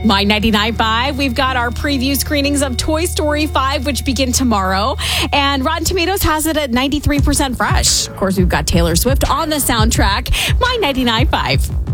My 99.5, we've got our preview screenings of Toy Story 5, which begin tomorrow. And Rotten Tomatoes has it at 93% fresh. Of course, we've got Taylor Swift on the soundtrack. My 99.5.